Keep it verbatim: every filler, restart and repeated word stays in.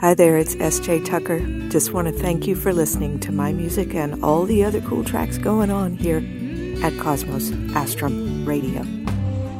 Hi there, it's S J Tucker. Just want to thank you for listening to my music and all the other cool tracks going on here at Cosmos Astrum Radio.